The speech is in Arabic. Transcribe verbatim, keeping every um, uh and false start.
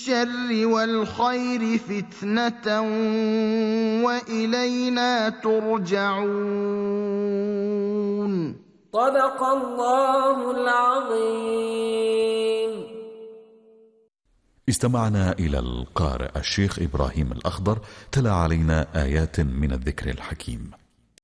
الشر والخير فتنة وإلينا ترجعون. صدق الله العظيم. استمعنا إلى القارئ الشيخ إبراهيم الأخضر تلا علينا آيات من الذكر الحكيم.